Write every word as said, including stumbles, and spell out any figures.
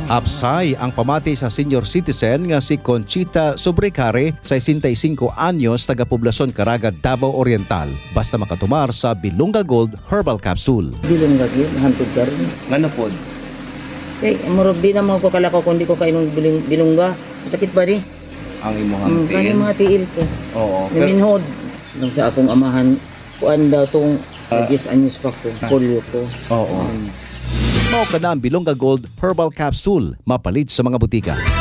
Apsay ang pamati sa senior citizen nga si Conchita Sobrecare, sesenta y cinco anyos, taga-poblasyon Caraga, Davao Oriental, basta makatumar sa Bilunga Gold Herbal Capsule. Bilunga gyud hantod karon. Ngano pod? Eh, murag di na mo ko kalakaw kundi ko kainom bilung, bilungga. Sakit ba di? Ang imong Mm, kani hangtin. mga tiil ko. Oo. Pero, Naminhod. Nang sa akong amahan, kuan daw tong uh, yes anyos pa ko, polio ko. oo. Um, Mao ka na ang Bilunga Gold Herbal Capsule, mapalit sa mga butika.